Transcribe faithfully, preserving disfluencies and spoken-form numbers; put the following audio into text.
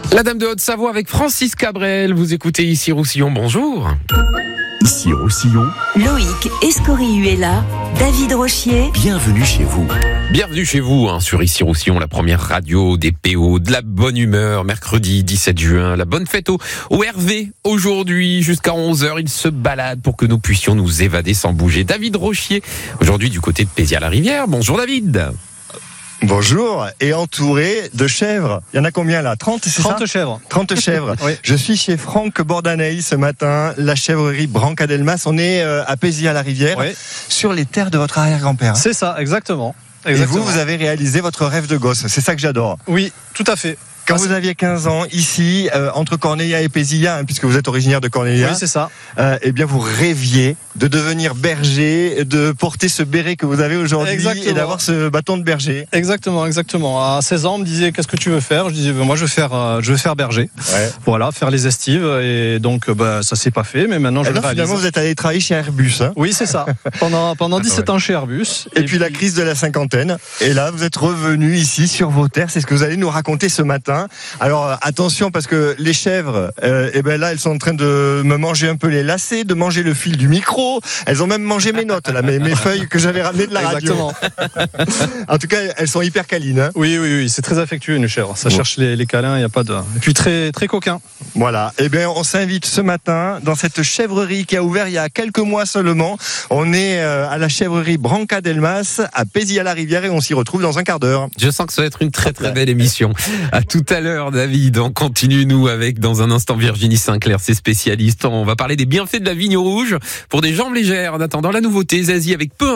La Dame de Haute-Savoie avec Francis Cabrel. Vous écoutez Ici Roussillon, bonjour. Ici Roussillon. Loïc Escorihuela, David Rochier. Bienvenue chez vous. Bienvenue chez vous hein, sur Ici Roussillon, la première radio des P O, de la bonne humeur, mercredi dix-sept juin, la bonne fête au, au Hervé. Aujourd'hui, jusqu'à onze heures, il se balade pour que nous puissions nous évader sans bouger. David Rochier, aujourd'hui du côté de Pézières-la-Rivière. Bonjour David. Bonjour, et entouré de chèvres. Il y en a combien là ? trente, c'est ça ? trente chèvres. trente chèvres. Oui. Je suis chez Franck Bordanei ce matin, la chèvrerie Brancadelmas. On est à Pézières-la-Rivière, oui. Sur les terres de votre arrière-grand-père. C'est ça, exactement. Et exactement. vous, vous avez réalisé votre rêve de gosse. C'est ça que j'adore. Oui, tout à fait. Quand vous aviez quinze ans, ici, euh, entre Corneilla et Pézilla, hein, puisque vous êtes originaire de Corneilla, oui, c'est ça. Euh, eh bien, vous rêviez de devenir berger, de porter ce béret que vous avez aujourd'hui exactement. Et d'avoir ce bâton de berger. Exactement, exactement. À seize ans, on me disait qu'est-ce que tu veux faire ? Je disais moi, je veux faire, euh, je veux faire berger. Ouais. Voilà, faire les estives. Et donc, bah, ça s'est pas fait, mais maintenant je le réalise. Finalement, vous êtes allé travailler chez Airbus. Hein ? Oui, c'est ça. Pendant pendant dix-sept ouais. ans chez Airbus. Et, et puis, puis la crise de la cinquantaine. Et là, vous êtes revenu ici sur vos terres. C'est ce que vous allez nous raconter ce matin. Alors attention parce que les chèvres, euh, et ben là elles sont en train de me manger un peu les lacets, de manger le fil du micro. Elles ont même mangé mes notes là, mes, mes feuilles que j'avais ramenées de la Exactement. radio. En tout cas, elles sont hyper câlines. Hein. Oui, oui, oui, c'est très affectueux une chèvre. Ça bon. cherche les, les câlins, il y a pas de. Et puis très, très coquin. Voilà. Et bien on s'invite ce matin dans cette chèvrerie qui a ouvert il y a quelques mois seulement. On est à la chèvrerie Brancadelmas à Pézières-la-Rivière et on s'y retrouve dans un quart d'heure. Je sens que ça va être une très très belle émission. À tout à l'heure, David. On continue, nous, avec, dans un instant, Virginie Sinclair, ses spécialistes. On va parler des bienfaits de la vigne rouge pour des jambes légères. En attendant, la nouveauté, Zazie avec peu